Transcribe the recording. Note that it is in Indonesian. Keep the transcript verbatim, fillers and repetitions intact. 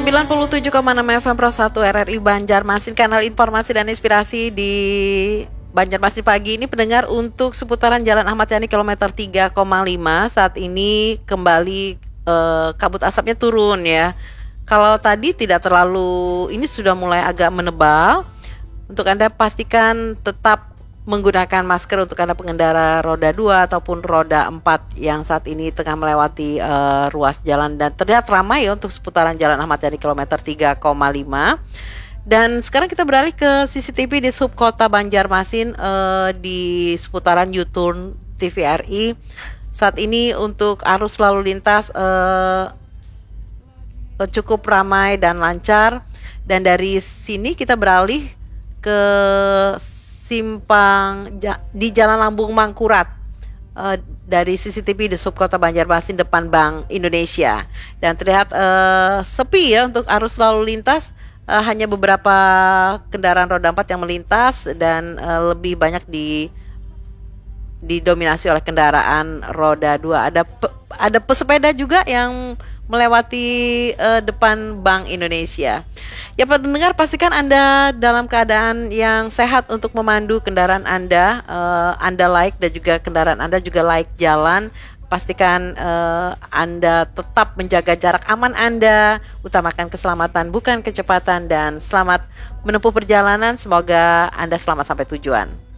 sembilan puluh tujuh koma enam F M Pro satu R R I Banjarmasin, kanal informasi dan inspirasi di Banjarmasin pagi ini pendengar, untuk seputaran Jalan Ahmad Yani kilometer tiga koma lima saat ini kembali eh, kabut asapnya turun ya. Kalau tadi tidak terlalu, ini sudah mulai agak menebal. Untuk Anda pastikan tetap menggunakan masker untuk Anda pengendara roda dua ataupun roda empat yang saat ini tengah melewati uh, ruas jalan dan terlihat ramai ya untuk seputaran Jalan Ahmad Yani kilometer tiga koma lima. Dan sekarang kita beralih ke C C T V di subkota Banjarmasin uh, di seputaran U-turn T V R I. Saat ini untuk arus lalu lintas uh, cukup ramai dan lancar, dan dari sini kita beralih ke simpang di Jalan Lambung Mangkurat uh, dari C C T V di subkota Banjarmasin depan Bank Indonesia, dan terlihat uh, sepi ya untuk arus lalu lintas, uh, hanya beberapa kendaraan roda empat yang melintas dan uh, lebih banyak di didominasi oleh kendaraan roda dua. Ada pe, ada pesepeda juga yang melewati uh, depan Bank Indonesia. Ya pendengar, pastikan Anda dalam keadaan yang sehat untuk memandu kendaraan Anda. uh, Anda like dan juga kendaraan Anda juga like jalan. Pastikan uh, Anda tetap menjaga jarak aman Anda, utamakan keselamatan bukan kecepatan, dan selamat menempuh perjalanan. Semoga Anda selamat sampai tujuan.